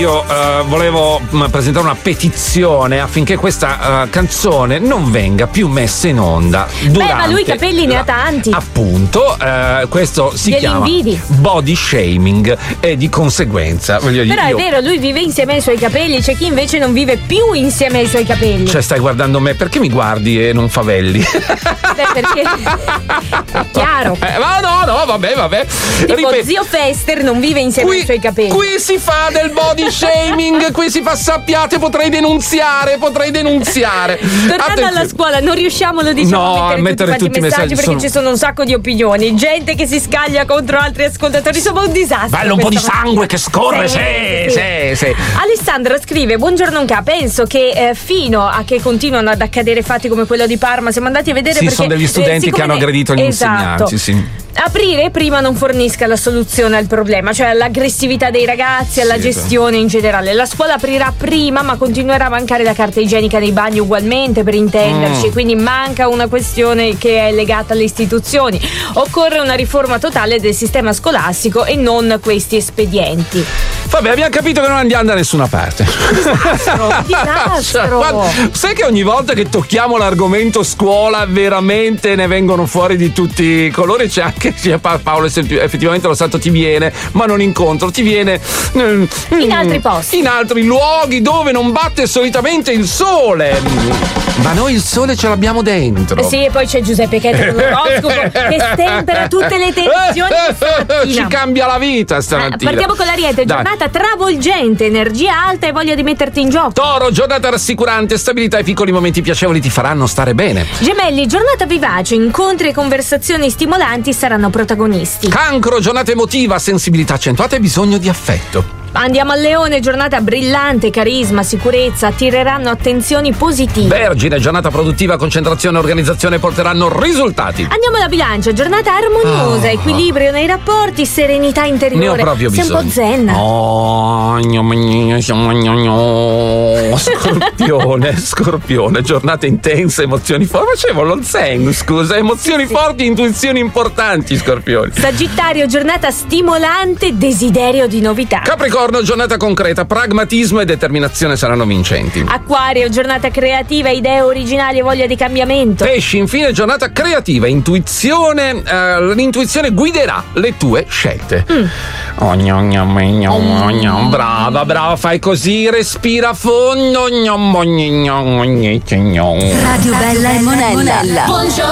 io volevo presentare una petizione affinché questa canzone non venga più messa in onda durante. Ma lui i capelli ne ha tanti. Appunto, questo si chiama invidi. body shaming e di conseguenza voglio dire. Però è vero, lui vive insieme ai suoi capelli, c'è chi invece non vive più insieme ai suoi capelli. Cioè, stai guardando me, perché mi guardi e non favelli? Beh, perché è chiaro. Ma no, vabbè. Tipo zio Fester non vive insieme ai suoi capelli. Qui si fa del body shaming, qui si fa, sappiate, potrei denunziare. Tornando alla scuola, non riusciamo, lo diciamo, a mettere tutti i messaggi perché ci sono un sacco di opinioni, gente che si scaglia contro altri ascoltatori, insomma un disastro. Bello, un po' di sangue che scorre, sì. Alessandra scrive: buongiorno Nca, penso che fino a che continuano ad accadere fatti come quello di Parma, siamo andati a vedere perché sono degli studenti che hanno aggredito gli insegnanti, sì. Aprire prima non fornisca la soluzione al problema, cioè all'aggressività dei ragazzi, alla gestione in generale. La scuola aprirà prima, ma continuerà a mancare la carta igienica nei bagni ugualmente, per intenderci, quindi manca una questione che è legata alle istituzioni. Occorre una riforma totale del sistema scolastico e non questi espedienti. Vabbè, abbiamo capito che non andiamo da nessuna parte. Disastro. Sai che ogni volta che tocchiamo l'argomento scuola veramente ne vengono fuori di tutti i colori. C'è anche Paolo, effettivamente lo stato ti viene, ma non incontro, ti viene in altri posti, in altri luoghi dove non batte solitamente il sole. Ma noi il sole ce l'abbiamo dentro. Sì, e poi c'è Giuseppe Chetti con l'oroscopo che stempera tutte le tensioni stamattina. Ci cambia la vita stamattina. Partiamo con l'Ariete, giornata travolgente, energia alta e voglia di metterti in gioco. Toro, giornata rassicurante, stabilità e piccoli momenti piacevoli ti faranno stare bene. Gemelli, giornata vivace, incontri e conversazioni stimolanti saranno protagonisti. Cancro, giornata emotiva, sensibilità accentuata e bisogno di affetto. Andiamo al Leone, giornata brillante, carisma, sicurezza attireranno attenzioni positive. Vergine, giornata produttiva, concentrazione e organizzazione porteranno risultati. Andiamo alla Bilancia, giornata armoniosa, equilibrio nei rapporti, serenità interiore. Ne ho proprio bisogno. Sei un po' zen. Scorpione, giornata intensa, emozioni forti. Facevo lo zen, scusa, emozioni forti, intuizioni importanti, Scorpioni. Sagittario, giornata stimolante, desiderio di novità. Capricorno, giornata concreta, pragmatismo e determinazione saranno vincenti. Acquario, giornata creativa, idee originali e voglia di cambiamento. Pesci, infine, giornata creativa, intuizione, l'intuizione guiderà le tue scelte. Brava, fai così, respira a fondo. Radio Bella e Monella. Buongiorno